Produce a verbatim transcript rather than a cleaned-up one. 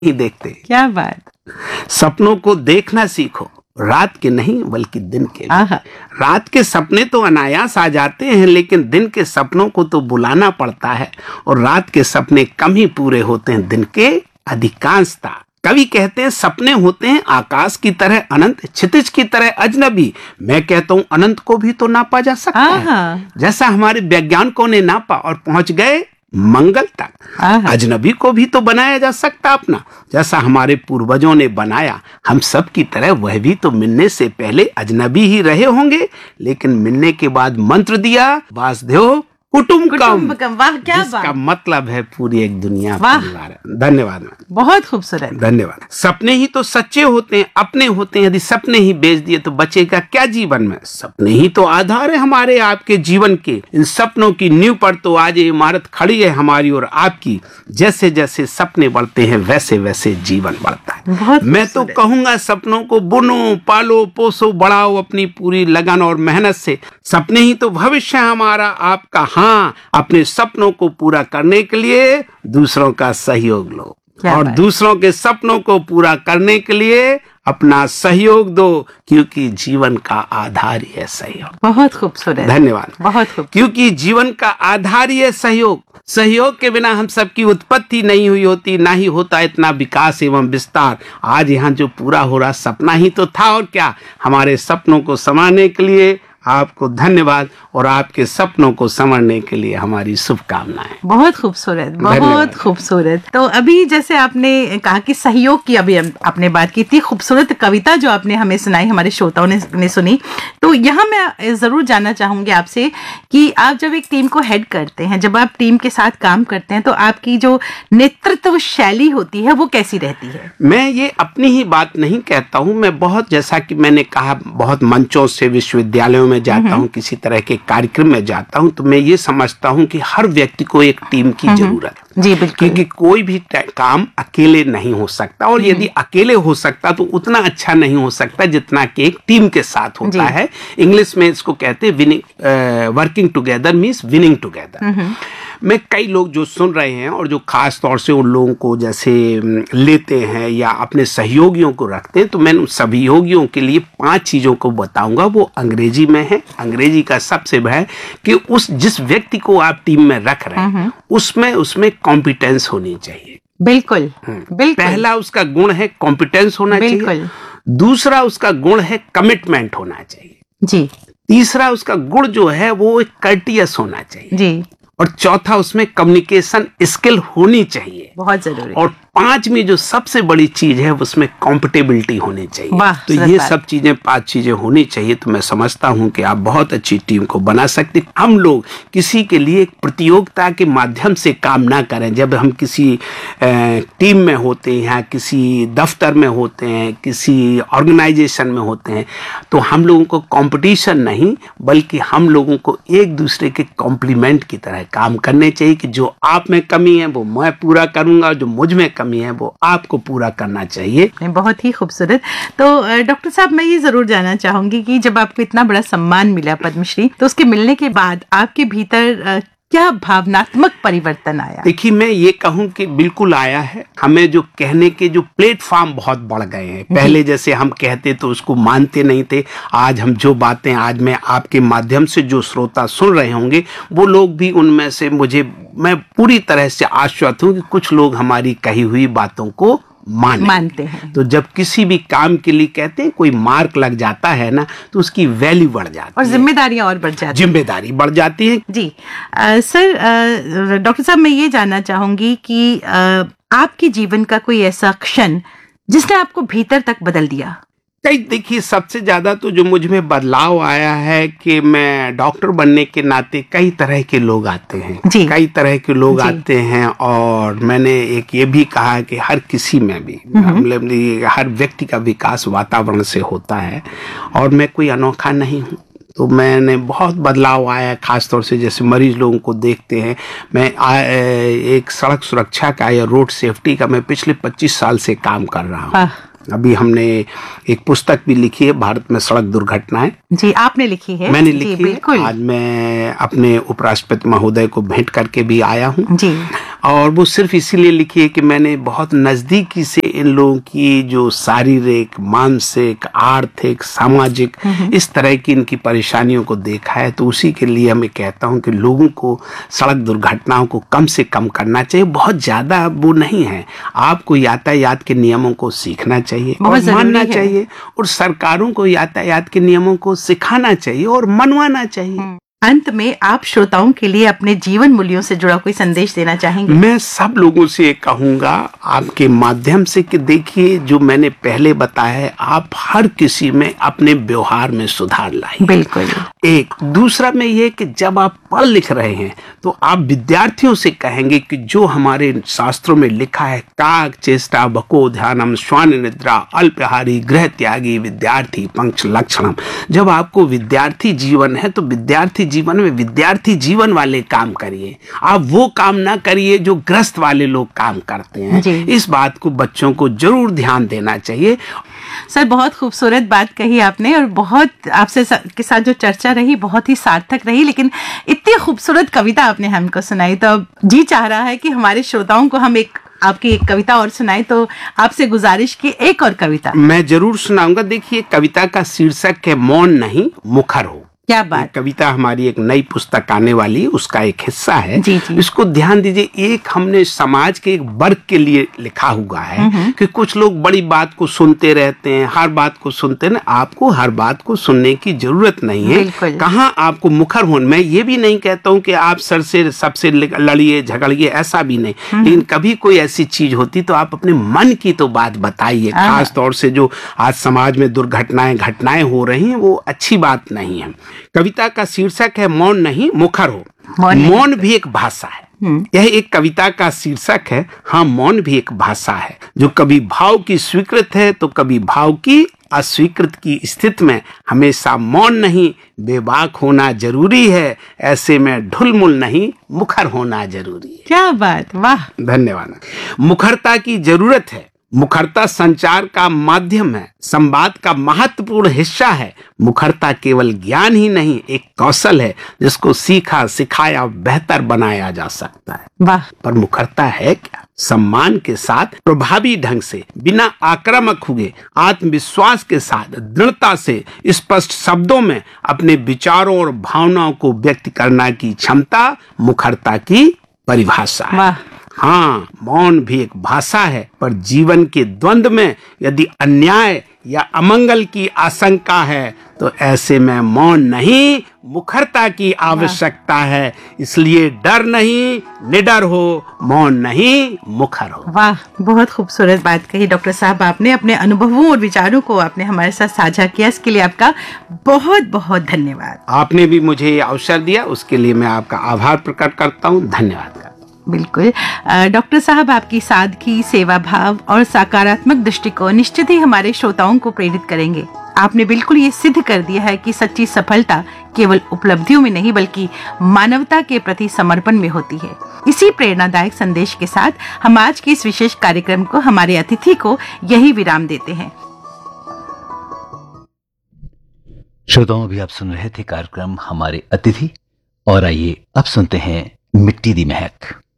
नहीं देखते। क्या बात। सपनों को देखना सीखो, रात के नहीं बल्कि दिन के लिए। आहा। रात के सपने तो अनायास आ जाते हैं, लेकिन दिन के सपनों को तो बुलाना पड़ता है, और रात के सपने कम ही पूरे होते हैं, दिन के अधिकांशता। कवि कहते हैं सपने होते हैं आकाश की तरह अनंत, क्षितिज की तरह अजनबी। मैं कहता हूँ अनंत को भी तो नापा जा सकता है, जैसा हमारे वैज्ञानिकों ने नापा और पहुंच गए मंगल तक। अजनबी को भी तो बनाया जा सकता अपना, जैसा हमारे पूर्वजों ने बनाया। हम सब की तरह वह भी तो मिलने से पहले अजनबी ही रहे होंगे, लेकिन मिलने के बाद मंत्र दिया वासुदेव कुटुंबकम, वाह क्या जिसका बात। मतलब है पूरी एक दुनिया वाह। परिवार। धन्यवाद। बहुत खूबसूरत। धन्यवाद। सपने ही तो सच्चे होते हैं, अपने होते हैं। यदि सपने ही बेच दिए तो बचेगा क्या जीवन में। सपने ही तो आधार है हमारे आपके जीवन के। इन सपनों की नींव पर तो आज ये इमारत खड़ी है हमारी और आपकी। जैसे जैसे सपने बढ़ते हैं वैसे वैसे जीवन बढ़ता है। बहुत मैं तो कहूंगा सपनों को बुनो, पालो, पोसो, बढ़ाओ अपनी पूरी लगन और मेहनत से। सपने ही तो भविष्य है हमारा आपका। हाँ, अपने सपनों को पूरा करने के लिए दूसरों का सहयोग लो, और दूसरों के सपनों को पूरा करने के लिए अपना सहयोग दो, क्योंकि जीवन का आधार ही है सहयोग। बहुत खूबसूरत। धन्यवाद। बहुत खूब। क्योंकि जीवन का आधार ही है सहयोग। सहयोग के बिना हम सबकी उत्पत्ति नहीं हुई होती, ना ही होता इतना विकास एवं विस्तार। आज यहाँ जो पूरा हो रहा सपना ही तो था, और क्या। हमारे सपनों को संभालने के लिए आपको धन्यवाद, और आपके सपनों को समझने के लिए हमारी शुभकामनाएं। बहुत खूबसूरत, बहुत खूबसूरत। तो अभी जैसे आपने कहा कि सहयोग की अभी आपने बात की, इतनी खूबसूरत कविता जो आपने हमें सुनाई, हमारे श्रोताओं ने, ने सुनी, तो यहाँ मैं जरूर जानना चाहूंगी आपसे कि आप जब एक टीम को हेड करते हैं, जब आप टीम के साथ काम करते हैं, तो आपकी जो नेतृत्व शैली होती है वो कैसी रहती है? मैं ये अपनी ही बात नहीं कहता हूँ, मैं बहुत, जैसा कि मैंने कहा, बहुत मंचों से, विश्वविद्यालयों में जाता हूँ, किसी तरह के कार्यक्रम में जाता हूँ, तो मैं ये समझता हूँ कि हर व्यक्ति को एक टीम की जरूरत है। जी बिल्कुल। क्योंकि कोई भी काम अकेले नहीं हो सकता, और यदि अकेले हो सकता तो उतना अच्छा नहीं हो सकता जितना कि एक टीम के साथ होता है। इंग्लिश में इसको कहते हैं winning, working together means winning together. मैं कई लोग जो सुन रहे हैं और जो खास तौर से उन लोगों को जैसे लेते हैं या अपने सहयोगियों को रखते हैं, तो मैं उन सहयोगियों के लिए पांच चीजों को बताऊंगा। वो अंग्रेजी में है। अंग्रेजी का सबसे बड़ा है कि उस जिस व्यक्ति को आप टीम में रख रहे हैं उसमें उसमें कॉम्पिटेंस होनी चाहिए। बिल्कुल बिल्कुल। पहला उसका गुण है कॉम्पिटेंस होना चाहिए। दूसरा उसका गुण है कमिटमेंट होना चाहिए जी। तीसरा उसका गुण जो है वो एक कर्टियस होना चाहिए जी। और चौथा उसमें कम्युनिकेशन स्किल होनी चाहिए, बहुत जरूरी। और पांचवी जो सबसे बड़ी चीज है उसमें कॉम्पिटेबिलिटी होनी चाहिए। तो ये सब चीजें, पांच चीजें होनी चाहिए। तो मैं समझता हूं कि आप बहुत अच्छी टीम को बना सकते। हम लोग किसी के लिए एक प्रतियोगिता के माध्यम से काम ना करें। जब हम किसी टीम में होते हैं या किसी दफ्तर में होते हैं, किसी ऑर्गेनाइजेशन में होते हैं, तो हम लोगों को कंपटीशन नहीं बल्कि हम लोगों को एक दूसरे के कॉम्प्लीमेंट की तरह काम करने चाहिए कि जो आप में कमी है वो मैं पूरा करूंगा, जो मुझ में कमी है वो आपको पूरा करना चाहिए। बहुत ही खूबसूरत। तो डॉक्टर साहब, मैं ये जरूर जानना चाहूंगी कि जब आपको इतना बड़ा सम्मान मिला पद्मश्री, तो उसके मिलने के बाद आपके भीतर क्या भावनात्मक परिवर्तन आया? देखिए, मैं ये कहूं कि बिल्कुल आया है। हमें जो कहने के जो प्लेटफॉर्म बहुत बढ़ गए हैं। पहले जैसे हम कहते तो उसको मानते नहीं थे। आज हम जो बातें, आज मैं आपके माध्यम से जो श्रोता सुन रहे होंगे, वो लोग भी उनमें से, मुझे, मैं पूरी तरह से आश्वस्त हूं कि कुछ लोग हमारी कही हुई बातों को माने। मानते हैं। तो जब किसी भी काम के लिए कहते हैं कोई मार्क लग जाता है ना, तो उसकी वैल्यू बढ़ जाती है और जिम्मेदारियां और बढ़ जाती है। जिम्मेदारी बढ़ जाती है। जी आ, सर, डॉक्टर साहब, मैं ये जानना चाहूंगी कि आ, आपके जीवन का कोई ऐसा क्षण जिसने आपको भीतर तक बदल दिया? कई, देखिए, सबसे ज्यादा तो जो मुझ में बदलाव आया है कि मैं डॉक्टर बनने के नाते कई तरह के लोग आते हैं, कई तरह के लोग आते हैं, और मैंने एक ये भी कहा कि हर किसी में भी, मतलब हर व्यक्ति का विकास वातावरण से होता है, और मैं कोई अनोखा नहीं हूँ। तो मैंने बहुत बदलाव आया, खास तौर से जैसे मरीज लोगों को देखते हैं। मैं आ, एक सड़क सुरक्षा का या रोड सेफ्टी का मैं पिछले पच्चीस साल से काम कर रहा हूँ। अभी हमने एक पुस्तक भी लिखी है, भारत में सड़क दुर्घटनाएं। जी, आपने लिखी है? मैंने लिखी है। आज मैं अपने उपराष्ट्रपति महोदय को भेंट करके भी आया हूँ जी। और वो सिर्फ इसीलिए लिखी है कि मैंने बहुत नजदीकी से इन लोगों की जो शारीरिक, मानसिक, आर्थिक, सामाजिक इस तरह की इनकी परेशानियों को देखा है। तो उसी के लिए मैं कहता हूँ कि लोगों को सड़क दुर्घटनाओं को कम से कम करना चाहिए। बहुत ज्यादा वो नहीं है, आपको यातायात के नियमों को सीखना चाहिए और मानना चाहिए, और सरकारों को यातायात के नियमों को सिखाना चाहिए और मनवाना चाहिए। अंत में आप श्रोताओं के लिए अपने जीवन मूल्यों से जुड़ा कोई संदेश देना चाहेंगे? मैं सब लोगों से कहूंगा आपके माध्यम से कि देखिए, जो मैंने पहले बताया है, आप हर किसी में अपने व्यवहार में सुधार लाइए। बिल्कुल। एक दूसरा में ये कि जब आप पढ़ लिख रहे हैं तो आप विद्यार्थियों से कहेंगे कि जो हमारे शास्त्रों में लिखा है, काक चेष्टा बको ध्यानम श्वान निद्रा अल्पहारी गृह त्यागी विद्यार्थी पंक्ष लक्षणम। जब आपको विद्यार्थी जीवन है तो विद्यार्थी जीवन में विद्यार्थी जीवन वाले काम करिए, आप वो काम ना करिए जो ग्रस्त वाले लोग काम करते हैं। इस बात को बच्चों को जरूर ध्यान देना चाहिए। सर, बहुत खूबसूरत बात कही आपने और बहुत आपसे के साथ जो चर्चा रही बहुत ही सार्थक रही, लेकिन इतनी खूबसूरत कविता आपने हमको सुनाई तो अब जी चाह रहा है कि हमारे श्रोताओं को हम एक आपकी एक कविता और सुनाई। तो आपसे गुजारिश की एक और कविता मैं जरूर सुनाऊंगा। देखिए, कविता का शीर्षक है मौन नहीं मुखर हो। क्या बात। कविता हमारी एक नई पुस्तक आने वाली, उसका एक हिस्सा है। जी जी। इसको ध्यान दीजिए। एक हमने समाज के एक वर्ग के लिए लिखा हुआ है कि कुछ लोग बड़ी बात को सुनते रहते हैं, हर बात को सुनते हैं। आपको हर बात को सुनने की जरूरत नहीं है। कहाँ आपको मुखर होना। मैं ये भी नहीं कहता हूँ कि आप सर से सबसे लड़िए झगड़िए, ऐसा भी नहीं, लेकिन कभी कोई ऐसी चीज होती तो आप अपने मन की तो बात बताइए। खास तौर से जो आज समाज में दुर्घटनाएं घटनाएं हो रही हैं वो अच्छी बात नहीं है। कविता का शीर्षक है मौन नहीं मुखर हो। मौन भी एक भाषा है। यह एक कविता का शीर्षक है। हाँ, मौन भी एक भाषा है जो कभी भाव की स्वीकृत है तो कभी भाव की अस्वीकृत की स्थिति में हमेशा मौन नहीं बेबाक होना जरूरी है। ऐसे में ढुलमुल नहीं मुखर होना जरूरी है। क्या बात, वाह, धन्यवाद। मुखरता की जरूरत है। मुखरता संचार का माध्यम है, संवाद का महत्वपूर्ण हिस्सा है। मुखरता केवल ज्ञान ही नहीं, एक कौशल है जिसको सीखा सिखाया बेहतर बनाया जा सकता है। वाह। पर मुखरता है क्या? सम्मान के साथ, प्रभावी ढंग से, बिना आक्रामक हुए, आत्मविश्वास के साथ, दृढ़ता से, स्पष्ट शब्दों में अपने विचारों और भावनाओं को व्यक्त करना की क्षमता मुखरता की परिभाषा है। वाह। हाँ, मौन भी एक भाषा है, पर जीवन के द्वंद में यदि अन्याय या अमंगल की आशंका है तो ऐसे में मौन नहीं मुखरता की आवश्यकता है। इसलिए डर नहीं निडर हो, मौन नहीं मुखर हो। वाह, बहुत खूबसूरत बात कही डॉक्टर साहब। आपने अपने अनुभवों और विचारों को आपने हमारे साथ साझा किया, इसके लिए आपका बहुत बहुत धन्यवाद। आपने भी मुझे अवसर दिया, उसके लिए मैं आपका आभार प्रकट करता हूँ। धन्यवाद। बिल्कुल डॉक्टर साहब, आपकी सादगी, सेवा भाव और सकारात्मक दृष्टिकोण निश्चित ही हमारे श्रोताओं को प्रेरित करेंगे। आपने बिल्कुल ये सिद्ध कर दिया है कि सच्ची सफलता केवल उपलब्धियों में नहीं बल्कि मानवता के प्रति समर्पण में होती है। इसी प्रेरणादायक संदेश के साथ हम आज के इस विशेष कार्यक्रम को हमारे अतिथि को यही विराम देते हैं। श्रोताओं, अभी आप सुन रहे थे कार्यक्रम हमारे अतिथि, और आइए अब सुनते हैं मिट्टी दी महक।